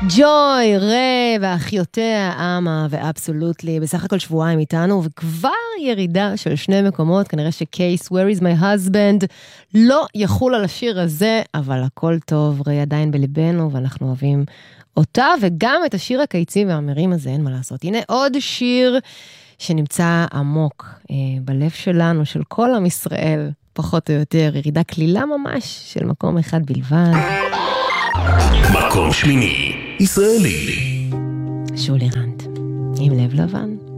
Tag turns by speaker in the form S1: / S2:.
S1: ג'וי, ריי ואחיותיה, אמה ואבסולוטלי, בסך הכל שבועיים איתנו, וכבר ירידה של 2 מקומות, כנראה שקייס, Where is my husband, לא יחול על השיר הזה, אבל הכל טוב, ריי עדיין בליבנו, ואנחנו אוהבים אותה, וגם את השיר הקיצי והמרים הזה, אין מה לעשות. הנה עוד שיר שנמצא עמוק בלב שלנו, של כל עם ישראל, פחות או יותר, ירידה כלילה ממש, של מקום אחד בלבד.
S2: מקום שמיני, ישראלי.
S1: שולי רנד, עם לב לבן.